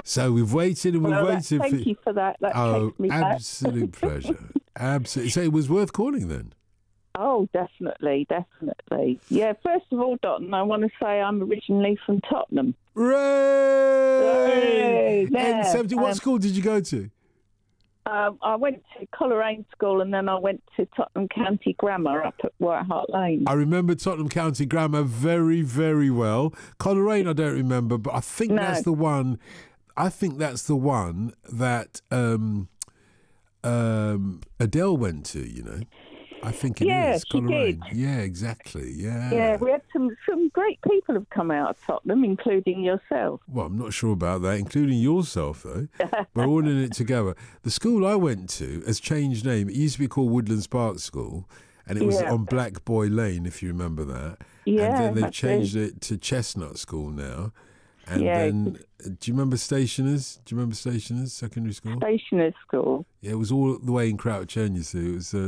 So we've waited and we've waited. Thank you for that. That takes me back. Absolute pleasure. Absolutely. So it was worth calling then? Oh, definitely. Yeah, first of all, Dotton, I want to say I'm originally from Tottenham. Hooray! Yeah. N70. What school did you go to? I went to Coleraine School and then I went to Tottenham County Grammar up at White Hart Lane. I remember Tottenham County Grammar very, very well. Coleraine I don't remember, but I think that's the one. I think that's the one that Adele went to, you know. I think it is. She did. Yeah, exactly. Yeah. Yeah, we had some great people have come out of Tottenham, including yourself. Well, I'm not sure about that, including yourself, though. We're all in it together. The school I went to has changed name. It used to be called Woodlands Park School, and it was on Black Boy Lane, if you remember that. Yeah, and then they've changed it to Chestnut School now. And then, do you remember Stationers? Secondary school? Stationers School. Yeah, it was all the way in Crouch End, you see. It was